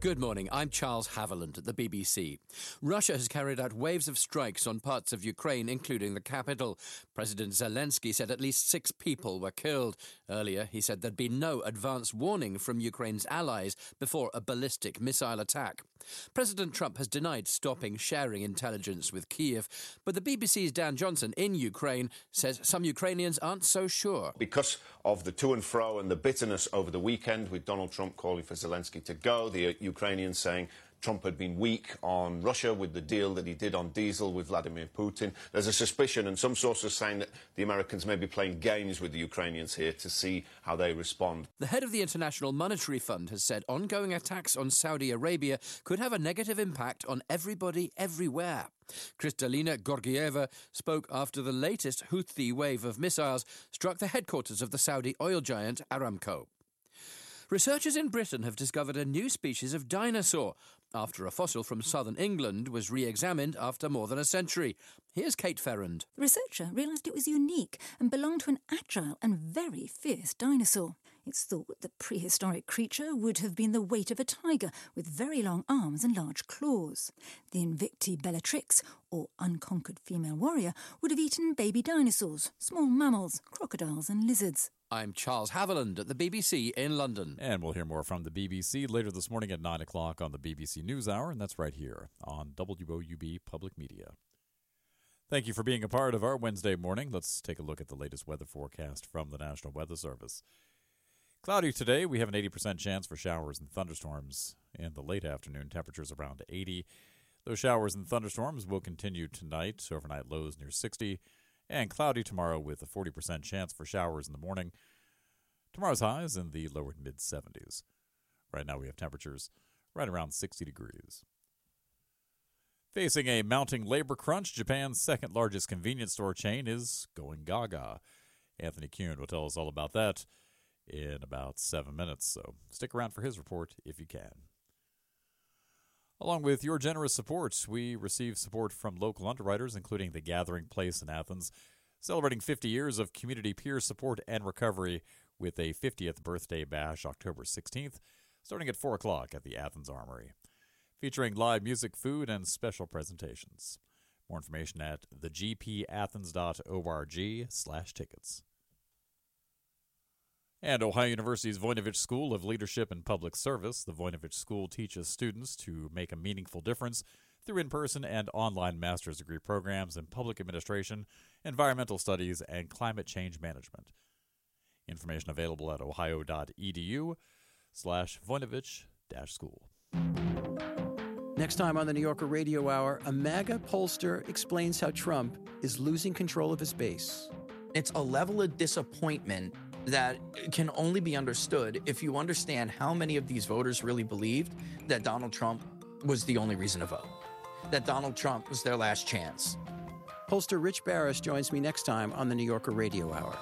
Good morning, I'm Charles Haviland at the BBC. Russia has carried out waves of strikes on parts of Ukraine, including the capital. President Zelensky said at least 6 people were killed. Earlier, he said there'd been no advance warning from Ukraine's allies before a ballistic missile attack. President Trump has denied stopping sharing intelligence with Kyiv, but the BBC's Dan Johnson in Ukraine says some Ukrainians aren't so sure. Because of the to and fro and the bitterness over the weekend, with Donald Trump calling for Zelensky to go, the Ukrainians saying Trump had been weak on Russia with the deal that he did on diesel with Vladimir Putin. There's a suspicion, and some sources saying that the Americans may be playing games with the Ukrainians here to see how they respond. The head of the International Monetary Fund has said ongoing attacks on Saudi Arabia could have a negative impact on everybody everywhere. Kristalina Georgieva spoke after the latest Houthi wave of missiles struck the headquarters of the Saudi oil giant Aramco. Researchers in Britain have discovered a new species of dinosaur after a fossil from southern England was re-examined after more than a century. Here's Kate Ferrand. The researcher realised it was unique and belonged to an agile and very fierce dinosaur. It's thought the prehistoric creature would have been the weight of a tiger with very long arms and large claws. The Invicti Bellatrix, or unconquered female warrior, would have eaten baby dinosaurs, small mammals, crocodiles and lizards. I'm Charles Haviland at the BBC in London. And we'll hear more from the BBC later this morning at 9 o'clock on the BBC NewsHour, and that's right here on WOUB Public Media. Thank you for being a part of our Wednesday morning. Let's take a look at the latest weather forecast from the National Weather Service. Cloudy today. We have an 80% chance for showers and thunderstorms in the late afternoon. Temperatures around 80. Those showers and thunderstorms will continue tonight. Overnight lows near 60. And cloudy tomorrow with a 40% chance for showers in the morning. Tomorrow's highs in the lower to mid-70s. Right now we have temperatures right around 60 degrees. Facing a mounting labor crunch, Japan's second largest convenience store chain is going gaga. Anthony Kuhn will tell us all about that in about 7 minutes, so stick around for his report if you can. Along with your generous support, we receive support from local underwriters, including The Gathering Place in Athens, celebrating 50 years of community peer support and recovery with a 50th birthday bash October 16th, starting at 4 o'clock at the Athens Armory, featuring live music, food, and special presentations. More information at thegpathens.org/tickets. And Ohio University's Voinovich School of Leadership and Public Service. The Voinovich School teaches students to make a meaningful difference through in-person and online master's degree programs in public administration, environmental studies, and climate change management. Information available at ohio.edu/Voinovich-school. Next time on the New Yorker Radio Hour, a MAGA pollster explains how Trump is losing control of his base. It's a level of disappointment that can only be understood if you understand how many of these voters really believed that Donald Trump was the only reason to vote, that Donald Trump was their last chance. Pollster Rich Barris joins me next time on the New Yorker Radio Hour.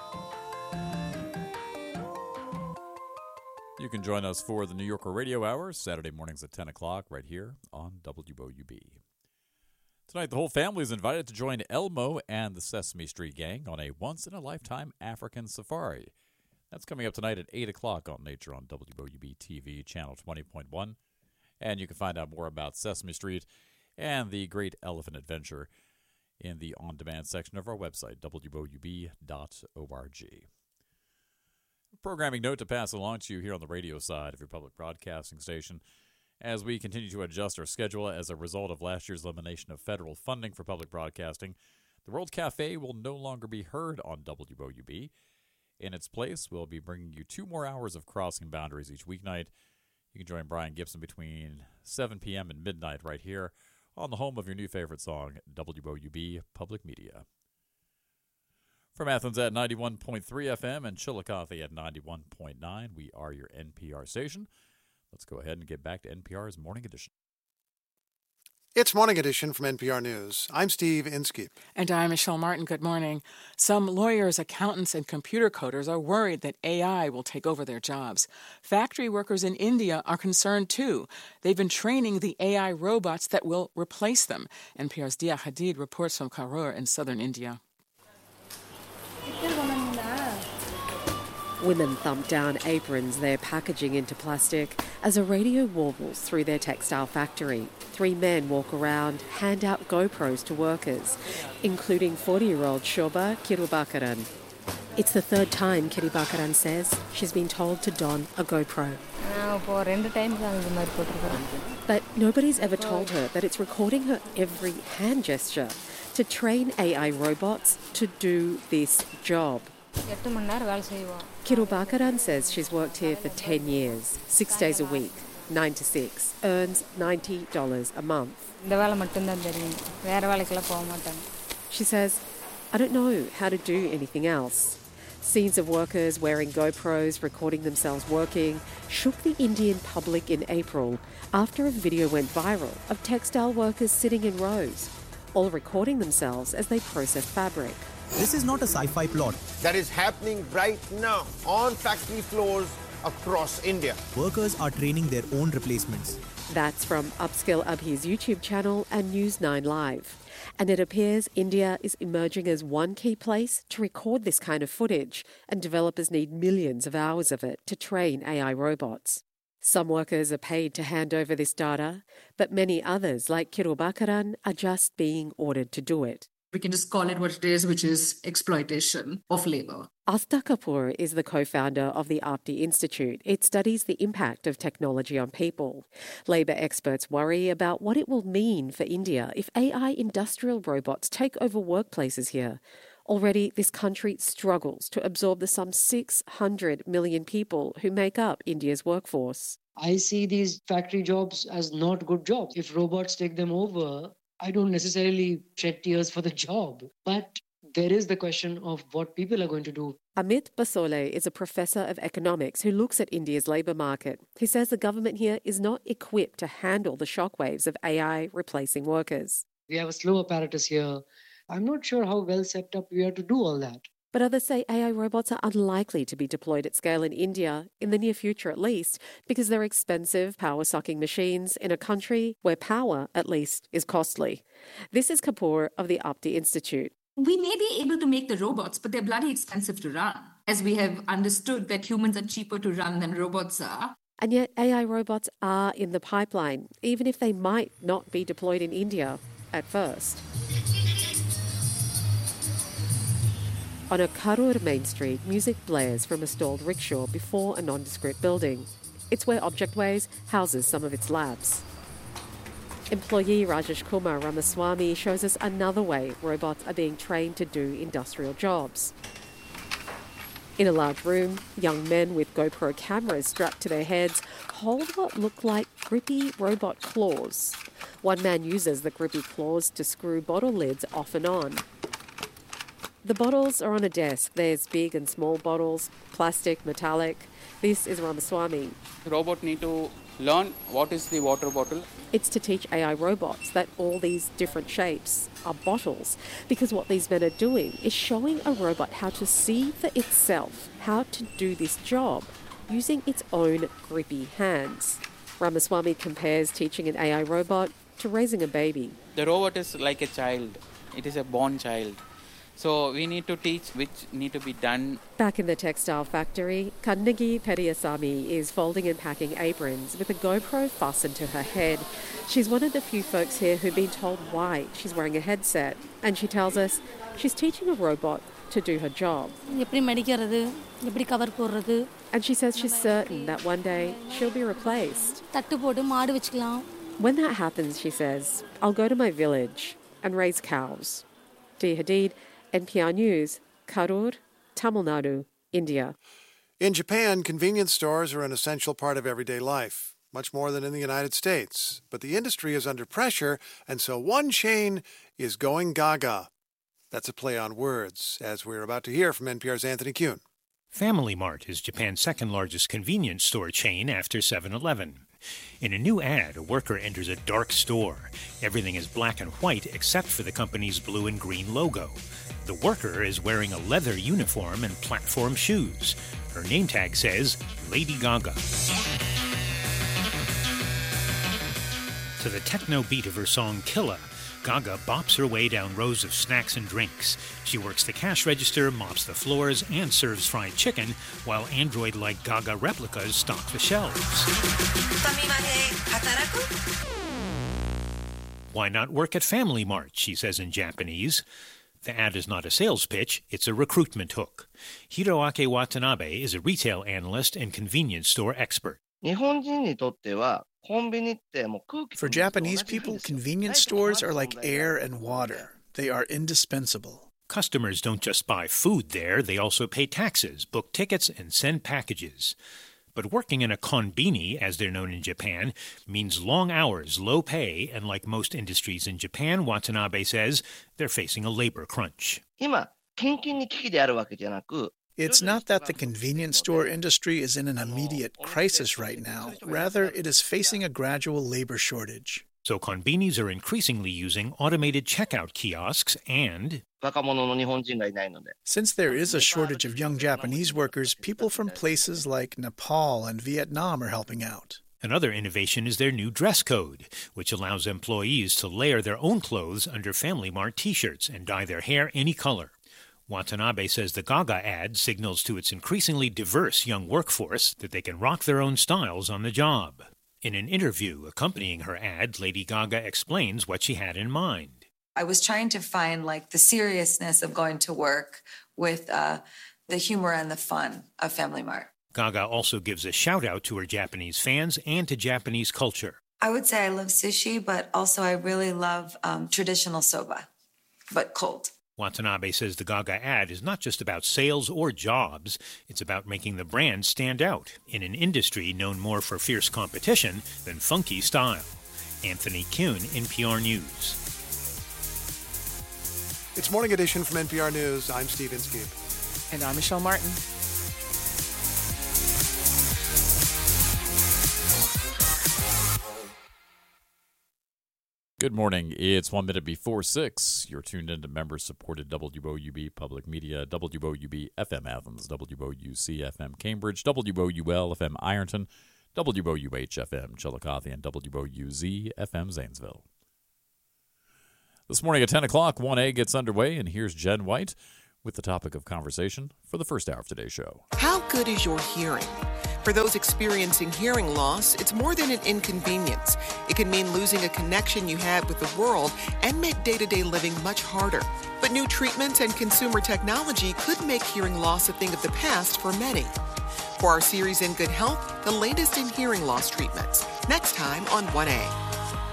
You can join us for the New Yorker Radio Hour, Saturday mornings at 10 o'clock, right here on WOUB. Tonight, the whole family is invited to join Elmo and the Sesame Street Gang on a once-in-a-lifetime African safari. That's coming up tonight at 8 o'clock on Nature on WOUB TV, channel 20.1. And you can find out more about Sesame Street and the Great Elephant Adventure in the on-demand section of our website, WOUB.org. Programming note to pass along to you here on the radio side of your public broadcasting station as we continue to adjust our schedule as a result of last year's elimination of federal funding for public broadcasting. The World Cafe will no longer be heard on WOUB. In its place, we'll be bringing you 2 more hours of Crossing Boundaries each weeknight. You can join Brian Gibson between 7 p.m. and midnight right here on the home of your new favorite song, WOUB Public Media. From Athens at 91.3 FM and Chillicothe at 91.9, we are your NPR station. Let's go ahead and get back to NPR's Morning Edition. It's Morning Edition from NPR News. I'm Steve Inskeep. And I'm Michelle Martin. Good morning. Some lawyers, accountants, and computer coders are worried that AI will take over their jobs. Factory workers in India are concerned, too. They've been training the AI robots that will replace them. NPR's Dia Hadid reports from Karur in southern India. Women thump down aprons they're packaging into plastic as a radio warbles through their textile factory. 3 men walk around, hand out GoPros to workers, including 40-year-old Shoba Kirubakaran. It's the 3rd time Kirubakaran says she's been told to don a GoPro. But nobody's ever told her that it's recording her every hand gesture to train AI robots to do this job. Kirubakaran says she's worked here for 10 years, 6 days a week, 9 to 6, earns $90 a month. She says, I don't know how to do anything else. Scenes of workers wearing GoPros recording themselves working shook the Indian public in April after a video went viral of textile workers sitting in rows, all recording themselves as they process fabric. This is not a sci-fi plot. That is happening right now on factory floors across India. Workers are training their own replacements. That's from Upskill Abhi's YouTube channel and News 9 Live. And it appears India is emerging as one key place to record this kind of footage, and developers need millions of hours of it to train AI robots. Some workers are paid to hand over this data, but many others, like Kirubakaran, are just being ordered to do it. We can just call it what it is, which is exploitation of labor. Asta Kapoor is the co-founder of the Apti Institute. It studies the impact of technology on people. Labour experts worry about what it will mean for India if AI industrial robots take over workplaces here. Already, this country struggles to absorb the some 600 million people who make up India's workforce. I see these factory jobs as not good jobs. If robots take them over, I don't necessarily shed tears for the job, but there is the question of what people are going to do. Amit Basole is a professor of economics who looks at India's labour market. He says the government here is not equipped to handle the shockwaves of AI replacing workers. We have a slow apparatus here. I'm not sure how well set up we are to do all that. But others say AI robots are unlikely to be deployed at scale in India, in the near future at least, because they're expensive, power-sucking machines in a country where power, at least, is costly. This is Kapoor of the Apti Institute. We may be able to make the robots, but they're bloody expensive to run, as we have understood that humans are cheaper to run than robots are. And yet AI robots are in the pipeline, even if they might not be deployed in India at first. On a Karur main street, music blares from a stalled rickshaw before a nondescript building. It's where Objectways houses some of its labs. Employee Rajesh Kumar Ramaswamy shows us another way robots are being trained to do industrial jobs. In a large room, young men with GoPro cameras strapped to their heads hold what look like grippy robot claws. One man uses the grippy claws to screw bottle lids off and on. The bottles are on a desk. There's big and small bottles, plastic, metallic. This is Ramaswamy. The robot need to learn what is the water bottle. It's to teach AI robots that all these different shapes are bottles, because what these men are doing is showing a robot how to see for itself how to do this job using its own grippy hands. Ramaswamy compares teaching an AI robot to raising a baby. The robot is like a child. It is a born child. So we need to teach which need to be done. Back in the textile factory, Kannagi Periyasamy is folding and packing aprons with a GoPro fastened to her head. She's one of the few folks here who've been told why she's wearing a headset. And she tells us she's teaching a robot to do her job. And she says she's certain that one day she'll be replaced. When that happens, she says, I'll go to my village and raise cows. Dee Hadid, NPR News, Karur, Tamil Nadu, India. In Japan, convenience stores are an essential part of everyday life, much more than in the United States. But the industry is under pressure, and so one chain is going gaga. That's a play on words, as we're about to hear from NPR's Anthony Kuhn. Family Mart is Japan's second-largest convenience store chain after 7-Eleven. In a new ad, a worker enters a dark store. Everything is black and white except for the company's blue and green logo. The worker is wearing a leather uniform and platform shoes. Her name tag says Lady Gaga. To the techno beat of her song Killa, Gaga bops her way down rows of snacks and drinks. She works the cash register, mops the floors, and serves fried chicken, while android-like Gaga replicas stock the shelves. Why not work at Family Mart, she says in Japanese. The ad is not a sales pitch, it's a recruitment hook. Hiroaki Watanabe is a retail analyst and convenience store expert. For Japanese people, convenience stores are like air and water. They are indispensable. Customers don't just buy food there, they also pay taxes, book tickets, and send packages. But working in a konbini, as they're known in Japan, means long hours, low pay, and like most industries in Japan, Watanabe says, they're facing a labor crunch. It's not that the convenience store industry is in an immediate crisis right now. Rather, it is facing a gradual labor shortage. So konbinis are increasingly using automated checkout kiosks and... Since there is a shortage of young Japanese workers, people from places like Nepal and Vietnam are helping out. Another innovation is their new dress code, which allows employees to layer their own clothes under Family Mart t-shirts and dye their hair any color. Watanabe says the Gaga ad signals to its increasingly diverse young workforce that they can rock their own styles on the job. In an interview accompanying her ad, Lady Gaga explains what she had in mind. I was trying to find the seriousness of going to work with the humor and the fun of Family Mart. Gaga also gives a shout-out to her Japanese fans and to Japanese culture. I would say I love sushi, but also I really love traditional soba, but cold. Watanabe says the Gaga ad is not just about sales or jobs. It's about making the brand stand out in an industry known more for fierce competition than funky style. Anthony Kuhn, NPR News. It's Morning Edition from NPR News. I'm Steve Inskeep. And I'm Michelle Martin. Good morning. It's 1 minute before 6. You're tuned into member-supported WOUB Public Media, WOUB FM Athens, WOUC FM Cambridge, WOUL FM Ironton, WOUH FM Chillicothe, and WOUZ FM Zanesville. This morning at 10 o'clock, 1A gets underway, and here's Jen White with the topic of conversation for the first hour of today's show. How good is your hearing? For those experiencing hearing loss, it's more than an inconvenience. It can mean losing a connection you had with the world and make day-to-day living much harder. But new treatments and consumer technology could make hearing loss a thing of the past for many. For our series In Good Health, the latest in hearing loss treatments. Next time on 1A.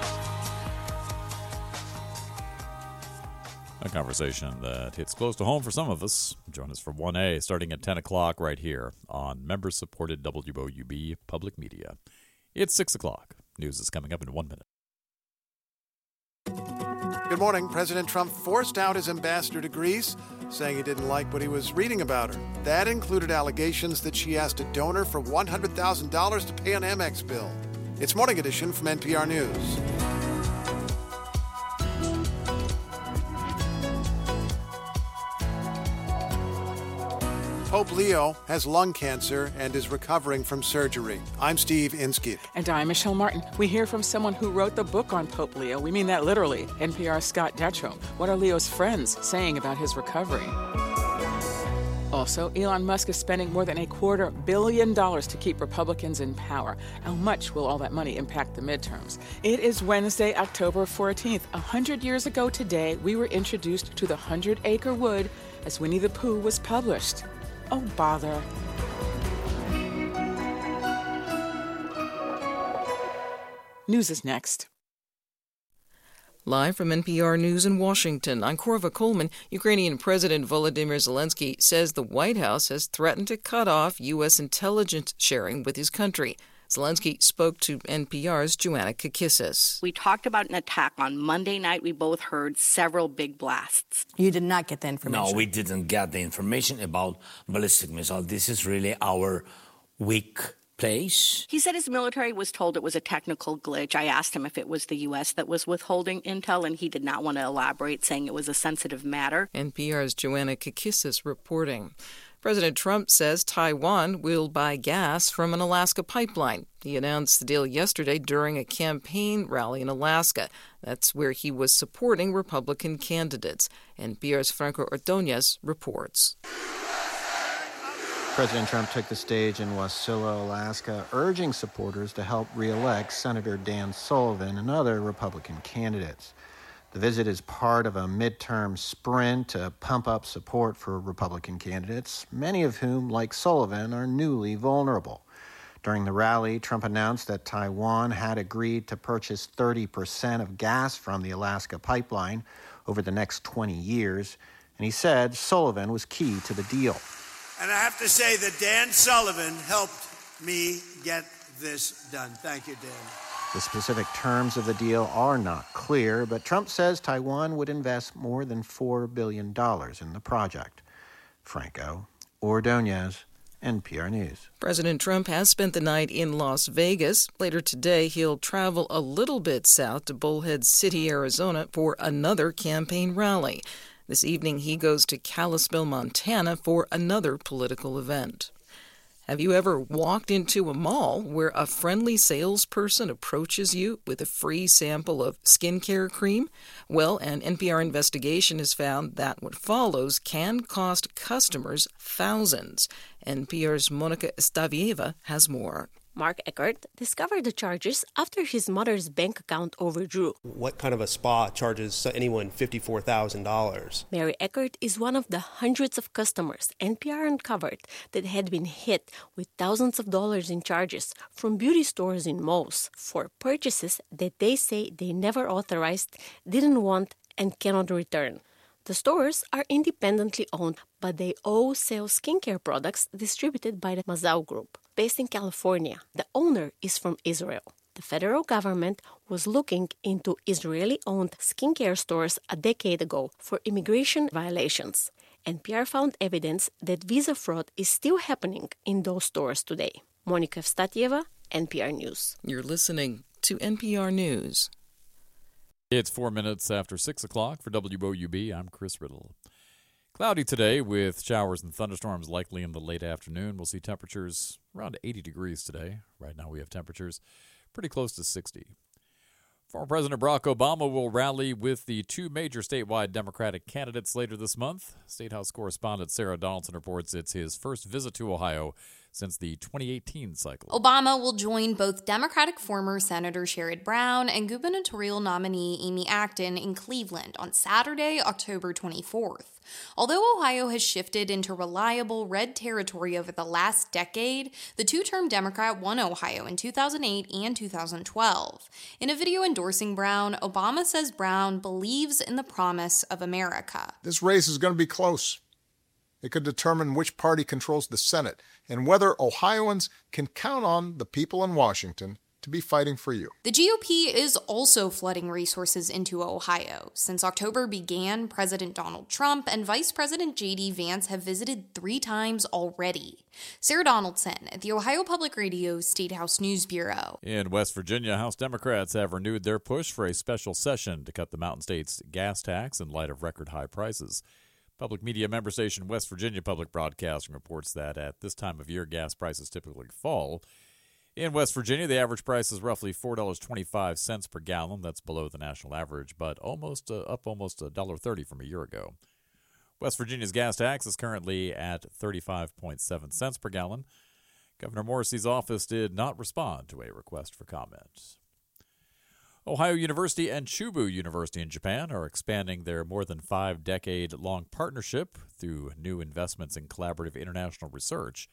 A conversation that hits close to home for some of us. Join us for 1A starting at 10 o'clock right here on member-supported WOUB Public Media. It's 6 o'clock. News is coming up in 1 minute. Good morning. President Trump forced out his ambassador to Greece, saying he didn't like what he was reading about her. That included allegations that she asked a donor for $100,000 to pay an Amex bill. It's Morning Edition from NPR News. Pope Leo has lung cancer and is recovering from surgery. I'm Steve Inskeep. And I'm Michelle Martin. We hear from someone who wrote the book on Pope Leo. We mean that literally. NPR's Scott Detrow. What are Leo's friends saying about his recovery? Also, Elon Musk is spending more than $250 million to keep Republicans in power. How much will all that money impact the midterms? It is Wednesday, October 14th. 100 years ago today, we were introduced to the 100-Acre Wood as Winnie the Pooh was published. Oh, bother. News is next. Live from NPR News in Washington, I'm Korva Coleman. Ukrainian President Volodymyr Zelensky says the White House has threatened to cut off U.S. intelligence sharing with his country. Zelensky spoke to NPR's Joanna Kakissis. We talked about an attack on Monday night. We both heard several big blasts. You did not get the information? No, we didn't get the information about ballistic missile. This is really our weak place. He said his military was told it was a technical glitch. I asked him if it was the U.S. that was withholding intel, and he did not want to elaborate, saying it was a sensitive matter. NPR's Joanna Kakissis reporting. President Trump says Taiwan will buy gas from an Alaska pipeline. He announced the deal yesterday during a campaign rally in Alaska. That's where he was supporting Republican candidates. NPR's Franco Ordóñez reports. President Trump took the stage in Wasilla, Alaska, urging supporters to help re-elect Senator Dan Sullivan and other Republican candidates. The visit is part of a midterm sprint to pump up support for Republican candidates, many of whom, like Sullivan, are newly vulnerable. During the rally, Trump announced that Taiwan had agreed to purchase 30% of gas from the Alaska pipeline over the next 20 years, and he said Sullivan was key to the deal. And I have to say that Dan Sullivan helped me get this done. Thank you, Dan. The specific terms of the deal are not clear, but Trump says Taiwan would invest more than $4 billion in the project. Franco Ordóñez, NPR News. President Trump has spent the night in Las Vegas. Later today, he'll travel a little bit south to Bullhead City, Arizona, for another campaign rally. This evening, he goes to Kalispell, Montana, for another political event. Have you ever walked into a mall where a friendly salesperson approaches you with a free sample of skincare cream? Well, an NPR investigation has found that what follows can cost customers thousands. NPR's Monica Estavieva has more. Mark Eckert discovered the charges after his mother's bank account overdrew. What kind of a spa charges anyone $54,000? Mary Eckert is one of the hundreds of customers NPR uncovered that had been hit with thousands of dollars in charges from beauty stores in malls for purchases that they say they never authorized, didn't want, and cannot return. The stores are independently owned, but they all sell skincare products distributed by the Mazau Group. Based in California, the owner is from Israel. The federal government was looking into Israeli-owned skincare stores a decade ago for immigration violations. NPR found evidence that visa fraud is still happening in those stores today. Monica Evstatieva, NPR News. You're listening to NPR News. It's 4 minutes after 6 o'clock for WOUB. I'm Chris Riddle. Cloudy today with showers and thunderstorms likely in the late afternoon. We'll see temperatures around 80 degrees today. Right now we have temperatures pretty close to 60. Former President Barack Obama will rally with the two major statewide Democratic candidates later this month. State House correspondent Sarah Donaldson reports it's his first visit to Ohio since the 2018 cycle. Obama will join both Democratic former Senator Sherrod Brown and gubernatorial nominee Amy Acton in Cleveland on Saturday, October 24th. Although Ohio has shifted into reliable red territory over the last decade, the two-term Democrat won Ohio in 2008 and 2012. In a video endorsing Brown, Obama says Brown believes in the promise of America. This race is going to be close. It could determine which party controls the Senate and whether Ohioans can count on the people in Washington to be fighting for you. The GOP is also flooding resources into Ohio. Since October began, President Donald Trump and Vice President J.D. Vance have visited 3 times already. Sarah Donaldson at the Ohio Public Radio State House News Bureau. In West Virginia, House Democrats have renewed their push for a special session to cut the Mountain State's gas tax in light of record high prices. Public media member station West Virginia Public Broadcasting reports that at this time of year, gas prices typically fall. In West Virginia, the average price is roughly $4.25 per gallon. That's below the national average, but up almost $1.30 from a year ago. West Virginia's gas tax is currently at 35.7 cents per gallon. Governor Morrissey's office did not respond to a request for comment. Ohio University and Chubu University in Japan are expanding their more than 5-decade-long partnership through new investments in collaborative international research.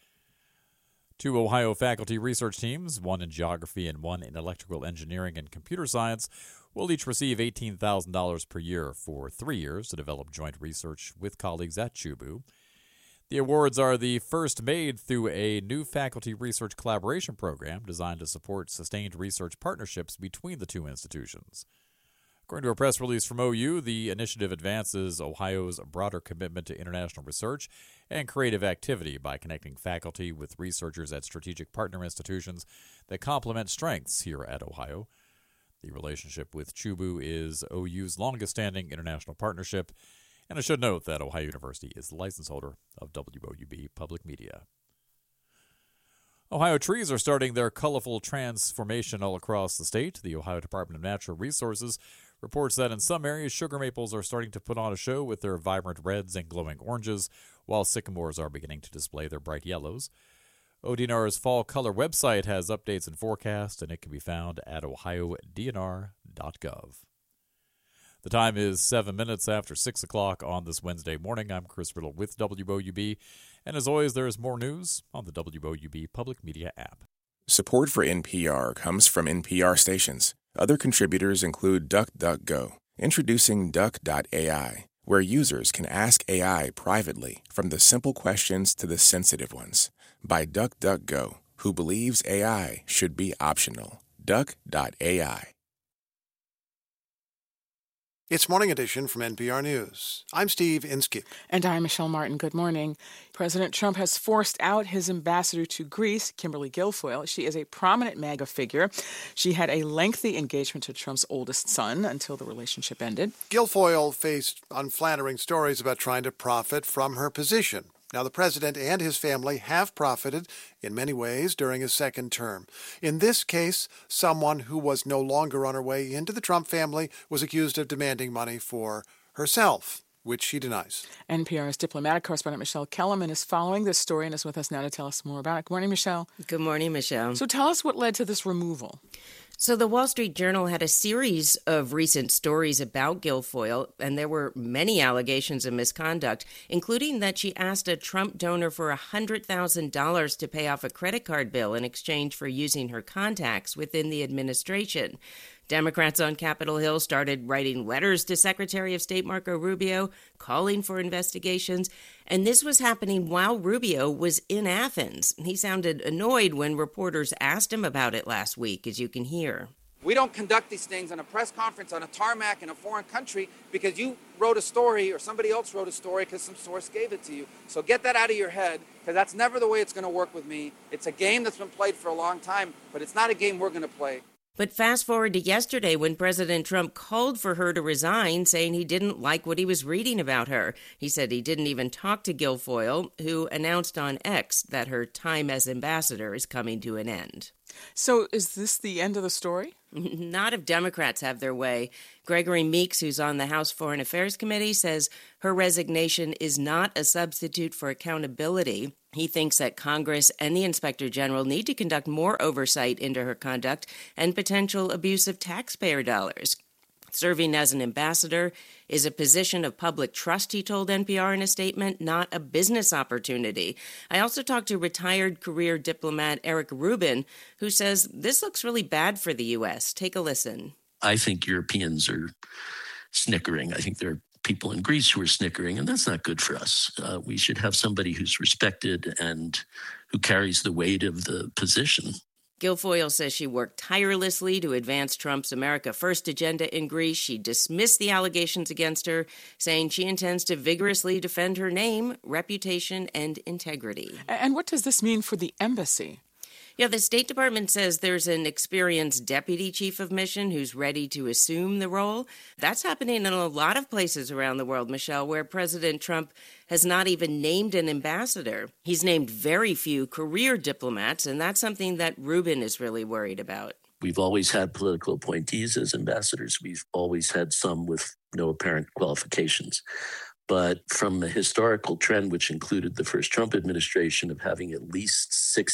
2 Ohio faculty research teams, one in geography and one in electrical engineering and computer science, will each receive $18,000 per year for 3 years to develop joint research with colleagues at Chubu. The awards are the first made through a new faculty research collaboration program designed to support sustained research partnerships between the 2 institutions. According to a press release from OU, the initiative advances Ohio's broader commitment to international research and creative activity by connecting faculty with researchers at strategic partner institutions that complement strengths here at Ohio. The relationship with Chubu is OU's longest-standing international partnership And I should note that Ohio University is the license holder of WOUB Public Media. Ohio trees are starting their colorful transformation all across the state. The Ohio Department of Natural Resources reports that in some areas, sugar maples are starting to put on a show with their vibrant reds and glowing oranges, while sycamores are beginning to display their bright yellows. ODNR's Fall Color website has updates and forecasts, and it can be found at ohiodnr.gov. The time is 7 minutes after 6 o'clock on this Wednesday morning. I'm Chris Riddle with WOUB, and as always, there is more news on the WOUB Public Media app. Support for NPR comes from NPR stations. Other contributors include DuckDuckGo, introducing Duck.ai, where users can ask AI privately, from the simple questions to the sensitive ones, by DuckDuckGo, who believes AI should be optional. Duck.ai. It's Morning Edition from NPR News. I'm Steve Inskeep. And I'm Michelle Martin. Good morning. President Trump has forced out his ambassador to Greece, Kimberly Guilfoyle. She is a prominent MAGA figure. She had a lengthy engagement to Trump's oldest son until the relationship ended. Guilfoyle faced unflattering stories about trying to profit from her position. Now, the president and his family have profited in many ways during his second term. In this case, someone who was no longer on her way into the Trump family was accused of demanding money for herself, which she denies. NPR's diplomatic correspondent Michelle Kellerman is following this story and is with us now to tell us more about it. Good morning, Michelle. Good morning, Michelle. So tell us what led to this removal. So the Wall Street Journal had a series of recent stories about Guilfoyle, and there were many allegations of misconduct, including that she asked a Trump donor for $100,000 to pay off a credit card bill in exchange for using her contacts within the administration. Democrats on Capitol Hill started writing letters to Secretary of State Marco Rubio, calling for investigations, and this was happening while Rubio was in Athens. He sounded annoyed when reporters asked him about it last week, as you can hear. We don't conduct these things on a press conference on a tarmac in a foreign country because you wrote a story or somebody else wrote a story because some source gave it to you. So get that out of your head, because that's never the way it's going to work with me. It's a game that's been played for a long time, but it's not a game we're going to play. But fast forward to yesterday when President Trump called for her to resign, saying he didn't like what he was reading about her. He said he didn't even talk to Guilfoyle, who announced on X that her time as ambassador is coming to an end. So is this the end of the story? Not if Democrats have their way. Gregory Meeks, who's on the House Foreign Affairs Committee, says her resignation is not a substitute for accountability. He thinks that Congress and the Inspector General need to conduct more oversight into her conduct and potential abuse of taxpayer dollars. Serving as an ambassador is a position of public trust, he told NPR in a statement, not a business opportunity. I also talked to retired career diplomat Eric Rubin, who says this looks really bad for the U.S. Take a listen. I think Europeans are snickering. I think there are people in Greece who are snickering, and that's not good for us. We should have somebody who's respected and who carries the weight of the position. Guilfoyle says she worked tirelessly to advance Trump's America First agenda in Greece. She dismissed the allegations against her, saying she intends to vigorously defend her name, reputation, and integrity. And what does this mean for the embassy? Yeah, the State Department says there's an experienced deputy chief of mission who's ready to assume the role. That's happening in a lot of places around the world, Michelle, where President Trump has not even named an ambassador. He's named very few career diplomats, and that's something that Rubin is really worried about. We've always had political appointees as ambassadors. We've always had some with no apparent qualifications. But from a historical trend, which included the first Trump administration of having at least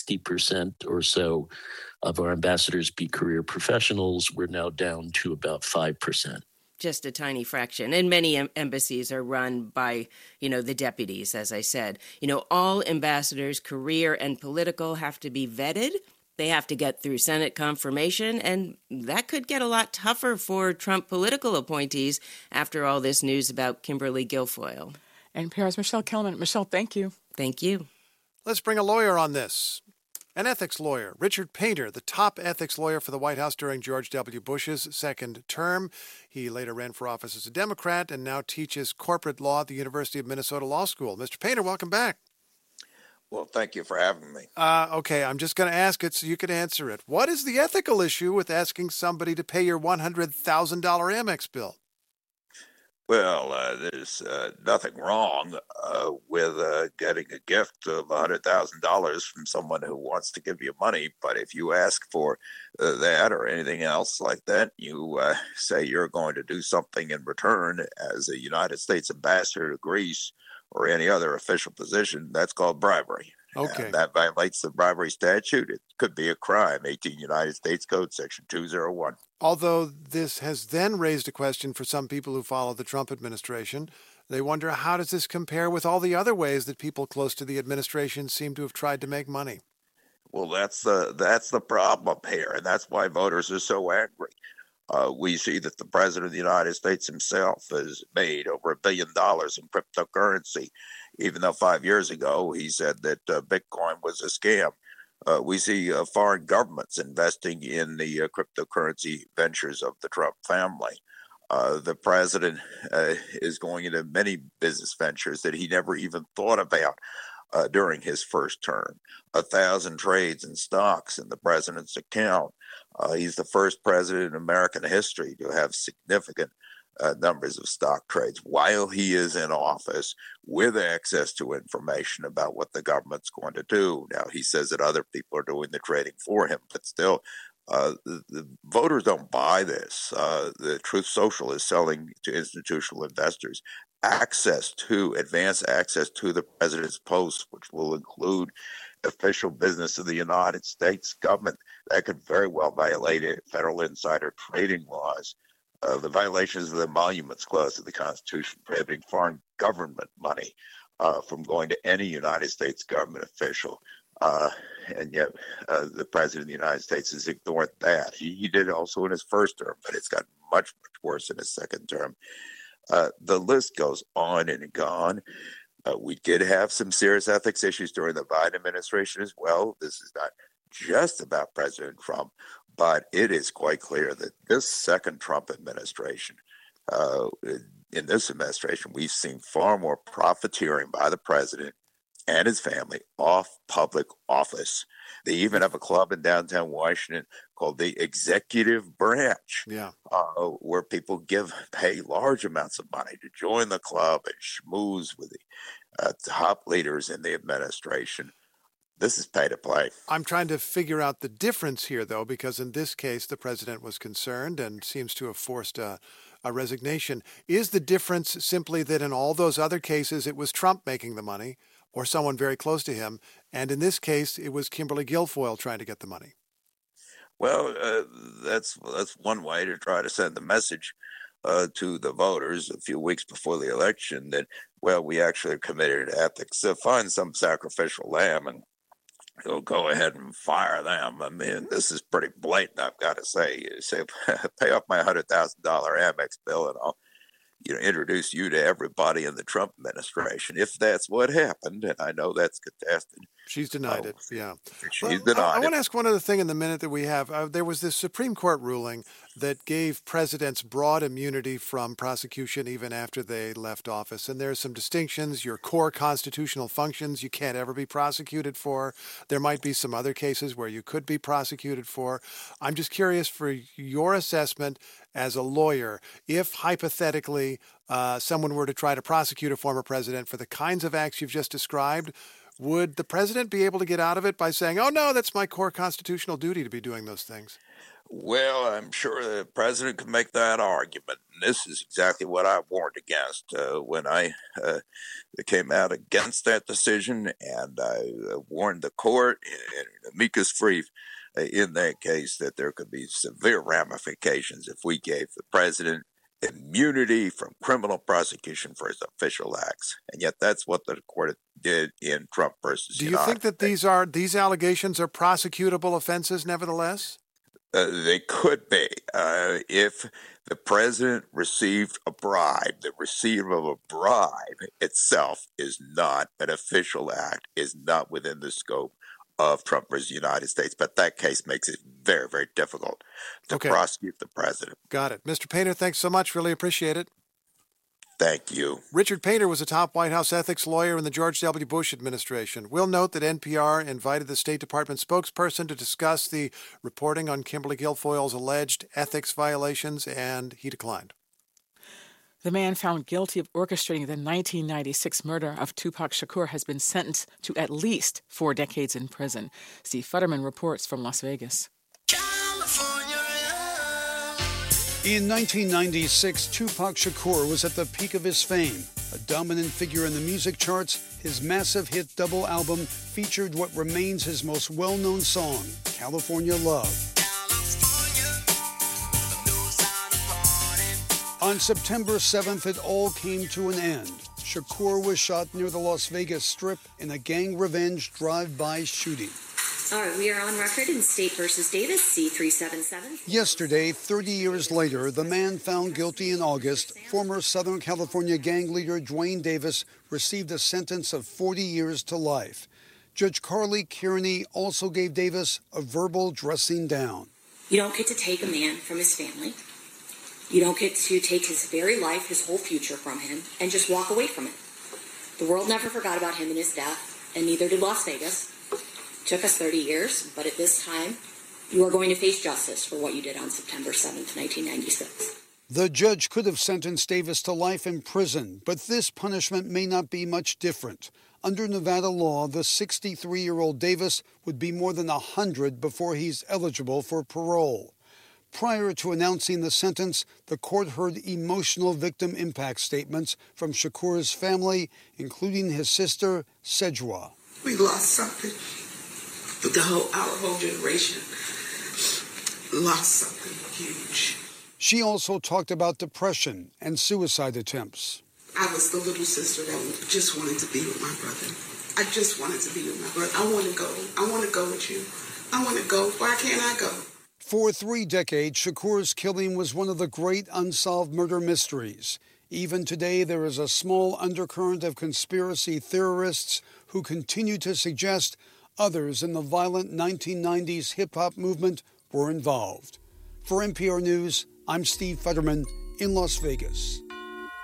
60% or so of our ambassadors be career professionals, we're now down to about 5%. Just a tiny fraction. And many embassies are run by, the deputies, as I said. All ambassadors, career and political, have to be vetted. They have to get through Senate confirmation, and that could get a lot tougher for Trump political appointees after all this news about Kimberly Guilfoyle. NPR's Michelle Kellerman. Michelle, thank you. Thank you. Let's bring a lawyer on this. An ethics lawyer, Richard Painter, the top ethics lawyer for the White House during George W. Bush's second term. He later ran for office as a Democrat and now teaches corporate law at the University of Minnesota Law School. Mr. Painter, welcome back. Well, thank you for having me. Okay, I'm just going to ask it so you can answer it. What is the ethical issue with asking somebody to pay your $100,000 Amex bill? Well, there's nothing wrong with getting a gift of $100,000 from someone who wants to give you money. But if you ask for that or anything else like that, you say you're going to do something in return as a United States ambassador to Greece or any other official position, that's called bribery. Okay. And that violates the bribery statute. It could be a crime, 18 United States Code, Section 201. Although this has then raised a question for some people who follow the Trump administration. They wonder, how does this compare with all the other ways that people close to the administration seem to have tried to make money? Well, that's the problem here, and that's why voters are so angry. We see that the president of the United States himself has made over $1 billion in cryptocurrency, even though 5 years ago he said that Bitcoin was a scam. We see foreign governments investing in the cryptocurrency ventures of the Trump family. The president is going into many business ventures that he never even thought about during his first term. 1,000 trades in stocks in the president's account. He's the first president in American history to have significant numbers of stock trades while he is in office with access to information about what the government's going to do. Now, he says that other people are doing the trading for him, but still, the voters don't buy this. The Truth Social is selling to institutional investors advanced access to the president's posts, which will include official business of the United States government. That could very well violate federal insider trading laws. The violations of the Emoluments Clause of the Constitution prohibiting foreign government money from going to any United States government official. And yet the President of the United States has ignored that. He did also in his first term, but it's gotten much, much worse in his second term. The list goes on and on. We did have some serious ethics issues during the Biden administration as well. This is not just about President Trump, but it is quite clear that this second Trump administration, in this administration, we've seen far more profiteering by the president and his family off public office. They even have a club in downtown Washington called the Executive Branch, where people pay large amounts of money to join the club and schmooze with the top leaders in the administration. This is pay to play. I'm trying to figure out the difference here, though, because in this case, the president was concerned and seems to have forced a resignation. Is the difference simply that in all those other cases, it was Trump making the money or someone very close to him, and in this case, it was Kimberly Guilfoyle trying to get the money? Well, that's one way to try to send the message to the voters a few weeks before the election that, well, we actually are committed to ethics. Find some sacrificial lamb and you'll go ahead and fire them. I mean, this is pretty blatant, I've got to say. You say, pay off my $100,000 Amex bill and I'll introduce you to everybody in the Trump administration. If that's what happened, and I know that's contested. She's denied it, yeah. She's denied it. I want to ask one other thing in the minute that we have. There was this Supreme Court ruling that gave presidents broad immunity from prosecution even after they left office. And there are some distinctions. Your core constitutional functions you can't ever be prosecuted for. There might be some other cases where you could be prosecuted for. I'm just curious for your assessment as a lawyer, if hypothetically someone were to try to prosecute a former president for the kinds of acts you've just described, would the president be able to get out of it by saying, oh, no, that's my core constitutional duty to be doing those things? Well, I'm sure the president could make that argument. And this is exactly what I warned against when I came out against that decision. And I warned the court and amicus brief in that case that there could be severe ramifications if we gave the president immunity from criminal prosecution for his official acts. And yet that's what the court did in Trump versus Do you think that these allegations are prosecutable offenses nevertheless? They could be. If the president received a bribe, the receipt of a bribe itself is not an official act, is not within the scope of Trump versus the United States. But that case makes it very, very difficult to prosecute the president. Got it. Mr. Painter, thanks so much. Really appreciate it. Thank you. Richard Painter was a top White House ethics lawyer in the George W. Bush administration. We'll note that NPR invited the State Department spokesperson to discuss the reporting on Kimberly Guilfoyle's alleged ethics violations, and he declined. The man found guilty of orchestrating the 1996 murder of Tupac Shakur has been sentenced to at least 4 decades in prison. Steve Futterman reports from Las Vegas. In 1996, Tupac Shakur was at the peak of his fame. A dominant figure in the music charts, his massive hit double album featured what remains his most well-known song, California Love. On September 7th, it all came to an end. Shakur was shot near the Las Vegas Strip in a gang revenge drive-by shooting. All right, we are on record in State v. Davis, C-377. Yesterday, 30 years later, the man found guilty in August, former Southern California gang leader Duane Davis, received a sentence of 40 years to life. Judge Carly Kearney also gave Davis a verbal dressing down. You don't get to take a man from his family. You don't get to take his very life, his whole future from him, and just walk away from it. The world never forgot about him and his death, and neither did Las Vegas. It took us 30 years, but at this time, you are going to face justice for what you did on September 7th, 1996. The judge could have sentenced Davis to life in prison, but this punishment may not be much different. Under Nevada law, the 63-year-old Davis would be more than 100 before he's eligible for parole. Prior to announcing the sentence, the court heard emotional victim impact statements from Shakur's family, including his sister, Sejwa. We lost something. Our whole generation lost something huge. She also talked about depression and suicide attempts. I was the little sister that just wanted to be with my brother. I just wanted to be with my brother. I want to go. I want to go with you. I want to go. Why can't I go? For 3 decades, Shakur's killing was one of the great unsolved murder mysteries. Even today, there is a small undercurrent of conspiracy theorists who continue to suggest others in the violent 1990s hip-hop movement were involved. For NPR News, I'm Steve Futterman in Las Vegas.